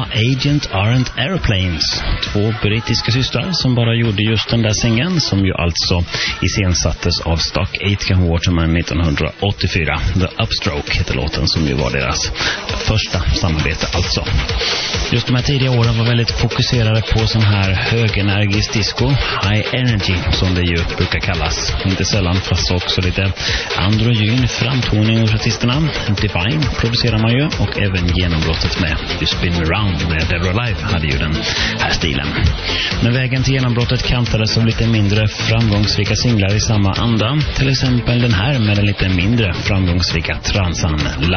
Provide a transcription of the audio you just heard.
var Agent Aren't Airplanes. Två brittiska systrar som bara gjorde just den där singeln, som ju alltså iscensattes av Stock Aitken Waterman 1984. The Upstroke heter låten, som ju var deras första samarbete alltså. Just de här tidiga åren var väldigt fokuserade på sån här högenergisk disco, high energy som det ju brukar kallas. Inte sällan, fast också lite androgyn framtoning hos artisterna. Divine producerar man ju, och även genombrottet med You Spin Me Round med Dead or Alive hade ju den här stilen. Men vägen till genombrottet kantades av lite mindre framgångsrika singlar i samma anda. Till exempel den här med den lite mindre framgångsrika transan